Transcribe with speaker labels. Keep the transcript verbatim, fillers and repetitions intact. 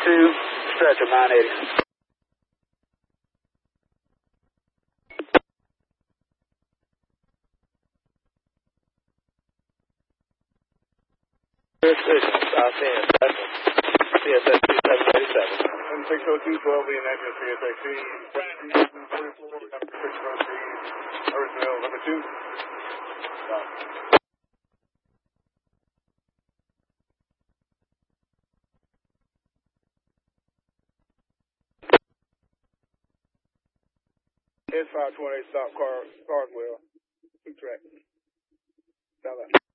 Speaker 1: two, stretch of nine eighty. South End, C S X two seven eighty-seven.
Speaker 2: And six oh two twelve, the address C S X C, seventeen forty-four, number six oh three, Earthville, number two. Stop. S five twenty-eight, stop car, Carswell, two track. Stop that.